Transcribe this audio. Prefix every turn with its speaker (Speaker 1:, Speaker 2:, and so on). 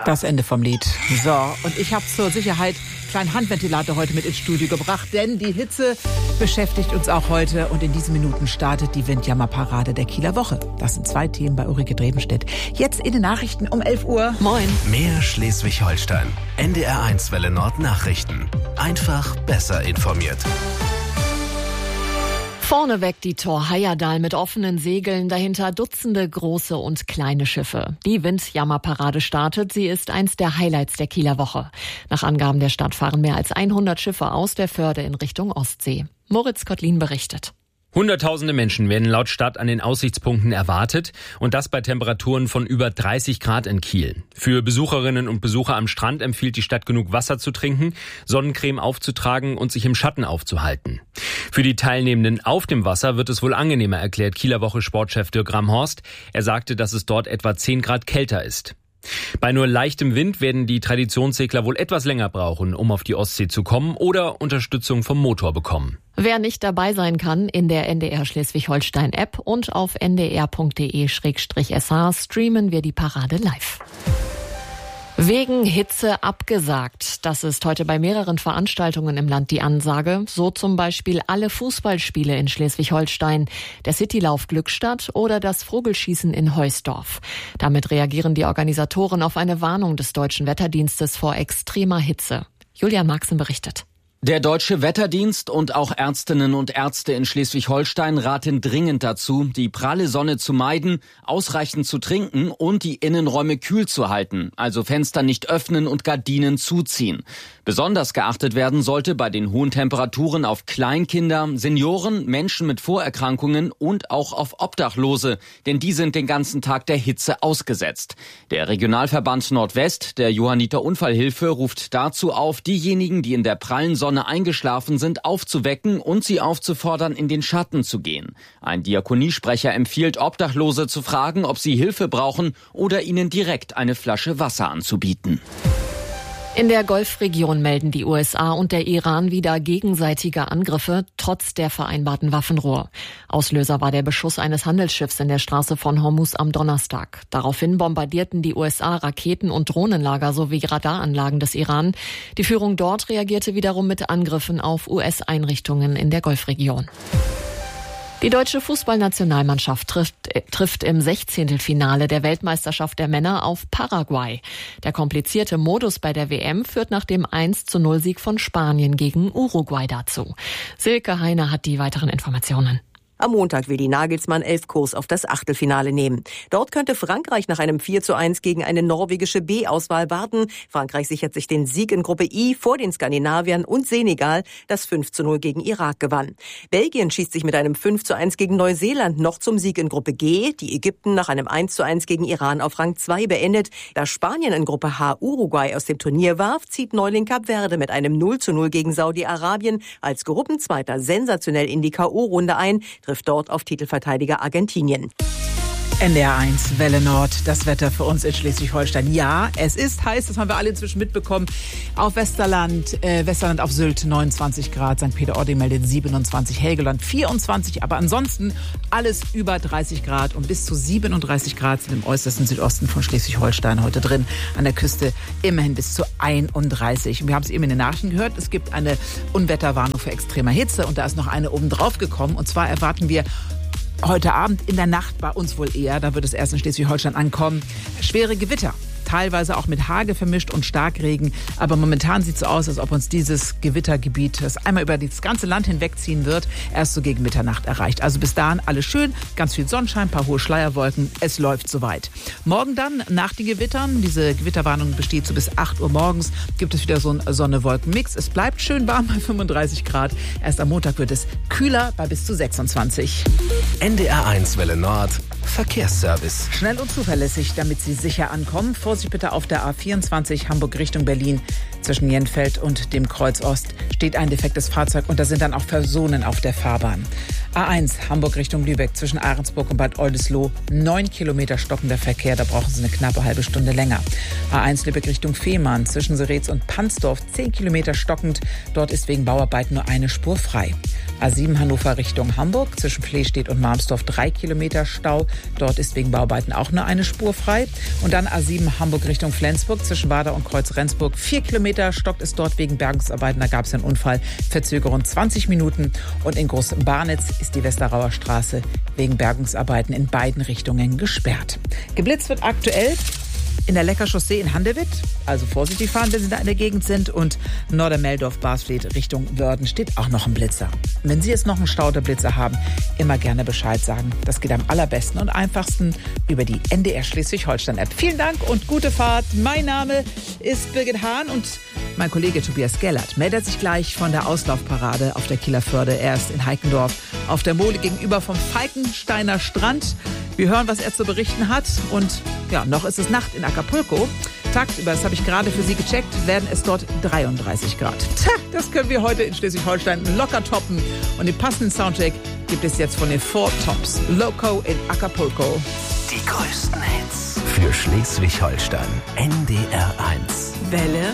Speaker 1: Das Ende vom Lied. So, und ich habe zur Sicherheit einen kleinen Handventilator heute mit ins Studio gebracht, denn die Hitze beschäftigt uns auch heute und in diesen Minuten startet die Windjammerparade der Kieler Woche. Das sind 2 Themen bei Ulrike Drebenstedt. Jetzt in den Nachrichten um 11 Uhr.
Speaker 2: Moin.
Speaker 3: Mehr Schleswig-Holstein. NDR1 Welle Nord Nachrichten. Einfach besser informiert.
Speaker 2: Vorneweg die Tor Heyerdahl mit offenen Segeln, dahinter Dutzende große und kleine Schiffe. Die Windjammerparade startet, sie ist eins der Highlights der Kieler Woche. Nach Angaben der Stadt fahren mehr als 100 Schiffe aus der Förde in Richtung Ostsee. Moritz Kottlin berichtet.
Speaker 4: Hunderttausende Menschen werden laut Stadt an den Aussichtspunkten erwartet und das bei Temperaturen von über 30 Grad in Kiel. Für Besucherinnen und Besucher am Strand empfiehlt die Stadt genug Wasser zu trinken, Sonnencreme aufzutragen und sich im Schatten aufzuhalten. Für die Teilnehmenden auf dem Wasser wird es wohl angenehmer, erklärt Kieler Woche Sportchef Dirk Ramhorst. Er sagte, dass es dort etwa 10 Grad kälter ist. Bei nur leichtem Wind werden die Traditionssegler wohl etwas länger brauchen, um auf die Ostsee zu kommen oder Unterstützung vom Motor bekommen.
Speaker 2: Wer nicht dabei sein kann, in der NDR Schleswig-Holstein-App und auf ndr.de/sh streamen wir die Parade live. Wegen Hitze abgesagt. Das ist heute bei mehreren Veranstaltungen im Land die Ansage. So zum Beispiel alle Fußballspiele in Schleswig-Holstein, der Citylauf Glückstadt oder das Vogelschießen in Heusdorf. Damit reagieren die Organisatoren auf eine Warnung des Deutschen Wetterdienstes vor extremer Hitze. Julian Marxen berichtet.
Speaker 5: Der Deutsche Wetterdienst und auch Ärztinnen und Ärzte in Schleswig-Holstein raten dringend dazu, die pralle Sonne zu meiden, ausreichend zu trinken und die Innenräume kühl zu halten, also Fenster nicht öffnen und Gardinen zuziehen. Besonders geachtet werden sollte bei den hohen Temperaturen auf Kleinkinder, Senioren, Menschen mit Vorerkrankungen und auch auf Obdachlose, denn die sind den ganzen Tag der Hitze ausgesetzt. Der Regionalverband Nordwest der Johanniter Unfallhilfe ruft dazu auf, diejenigen, die in der prallen Sonne eingeschlafen sind, aufzuwecken und sie aufzufordern, in den Schatten zu gehen. Ein Diakoniesprecher empfiehlt, Obdachlose zu fragen, ob sie Hilfe brauchen oder ihnen direkt eine Flasche Wasser anzubieten.
Speaker 2: In der Golfregion melden die USA und der Iran wieder gegenseitige Angriffe, trotz der vereinbarten Waffenruhe. Auslöser war der Beschuss eines Handelsschiffs in der Straße von Hormuz am Donnerstag. Daraufhin bombardierten die USA Raketen- und Drohnenlager sowie Radaranlagen des Iran. Die Führung dort reagierte wiederum mit Angriffen auf US-Einrichtungen in der Golfregion. Die deutsche Fußballnationalmannschaft trifft im 16. Finale der Weltmeisterschaft der Männer auf Paraguay. Der komplizierte Modus bei der WM führt nach dem 1:0-Sieg von Spanien gegen Uruguay dazu. Silke Heine hat die weiteren Informationen.
Speaker 6: Am Montag will die Nagelsmann 11 Kurs auf das Achtelfinale nehmen. Dort könnte Frankreich nach einem 4:1 gegen eine norwegische B-Auswahl warten. Frankreich sichert sich den Sieg in Gruppe I vor den Skandinaviern und Senegal, das 5:0 gegen Irak gewann. Belgien schießt sich mit einem 5:1 gegen Neuseeland noch zum Sieg in Gruppe G, die Ägypten nach einem 1:1 gegen Iran auf Rang 2 beendet. Da Spanien in Gruppe H Uruguay aus dem Turnier warf, zieht Neuling Kap Verde mit einem 0:0 gegen Saudi-Arabien als Gruppenzweiter sensationell in die K.O.-Runde ein, trifft dort auf Titelverteidiger Argentinien.
Speaker 1: NDR1 Welle Nord, das Wetter für uns in Schleswig-Holstein. Ja, es ist heiß, das haben wir alle inzwischen mitbekommen. Auf Westerland auf Sylt 29 Grad, St. Peter-Ording meldet 27, Helgoland 24, aber ansonsten alles über 30 Grad und bis zu 37 Grad sind im äußersten Südosten von Schleswig-Holstein heute drin. An der Küste immerhin bis zu 31. Und wir haben es eben in den Nachrichten gehört, es gibt eine Unwetterwarnung für extremer Hitze und da ist noch eine oben drauf gekommen. Und zwar erwarten wir heute Abend in der Nacht bei uns wohl eher, da wird es erst in Schleswig-Holstein ankommen, schwere Gewitter. Teilweise auch mit Hagel vermischt und Starkregen. Aber momentan sieht es so aus, als ob uns dieses Gewittergebiet, das einmal über das ganze Land hinwegziehen wird, erst so gegen Mitternacht erreicht. Also bis dahin alles schön, ganz viel Sonnenschein, ein paar hohe Schleierwolken. Es läuft soweit. Morgen dann, nach den Gewittern, diese Gewitterwarnung besteht so bis 8 Uhr morgens, gibt es wieder so einen Sonne-Wolken-Mix. Es bleibt schön warm bei 35 Grad. Erst am Montag wird es kühler bei bis zu 26.
Speaker 3: NDR1 Welle Nord Verkehrsservice.
Speaker 1: Schnell und zuverlässig, damit Sie sicher ankommen. Vorsicht bitte auf der A24 Hamburg Richtung Berlin. Zwischen Jenfeld und dem Kreuz Ost steht ein defektes Fahrzeug und da sind dann auch Personen auf der Fahrbahn. A1 Hamburg Richtung Lübeck zwischen Ahrensburg und Bad Oldesloe. 9 Kilometer stockender Verkehr, da brauchen Sie eine knappe halbe Stunde länger. A1 Lübeck Richtung Fehmarn zwischen Seretz und Pansdorf 10 Kilometer stockend. Dort ist wegen Bauarbeiten nur eine Spur frei. A7 Hannover Richtung Hamburg, zwischen Plestedt und Marmsdorf 3 Kilometer Stau. Dort ist wegen Bauarbeiten auch nur eine Spur frei. Und dann A7 Hamburg Richtung Flensburg, zwischen Wader und Kreuz-Rendsburg 4 Kilometer. Stockt es dort wegen Bergungsarbeiten, da gab es einen Unfall. Verzögerung 20 Minuten. Und in Großbarnitz ist die Westerauer Straße wegen Bergungsarbeiten in beiden Richtungen gesperrt. Geblitzt wird aktuell in der Leckerchaussee in Handewitt, also vorsichtig fahren, wenn Sie da in der Gegend sind. Und Nordermeldorf-Basfleet Richtung Wörden steht auch noch ein Blitzer. Wenn Sie jetzt noch einen Stau oder Blitzer haben, immer gerne Bescheid sagen. Das geht am allerbesten und einfachsten über die NDR Schleswig-Holstein-App. Vielen Dank und gute Fahrt. Mein Name ist Birgit Hahn und mein Kollege Tobias Gellert meldet sich gleich von der Auslaufparade auf der Kieler Förde. Er ist in Heikendorf auf der Mole gegenüber vom Falkensteiner Strand. Wir hören, was er zu berichten hat. Und ja, noch ist es Nacht in Acapulco. Tagsüber, das habe ich gerade für Sie gecheckt, werden es dort 33 Grad. Tja, das können wir heute in Schleswig-Holstein locker toppen. Und den passenden Soundtrack gibt es jetzt von den Four Tops. Loco in Acapulco.
Speaker 3: Die größten Hits für Schleswig-Holstein. NDR 1.
Speaker 6: Welle